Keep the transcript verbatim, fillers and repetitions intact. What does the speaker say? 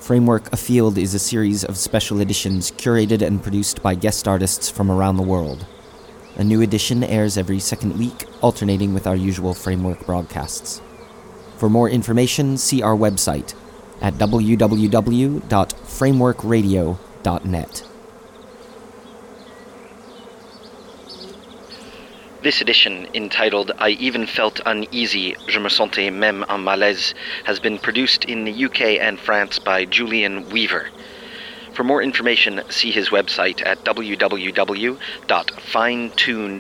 Framework Afield is a series of special editions curated and produced by guest artists from around the world. A new edition airs every second week, alternating with our usual Framework broadcasts. For more information, see our website at w w w dot framework radio dot net. This edition, entitled I Even Felt Uneasy, Je me sentais même en malaise, has been produced in the U K and France by Julian Weaver. For more information, see his website at w w w dot fine tune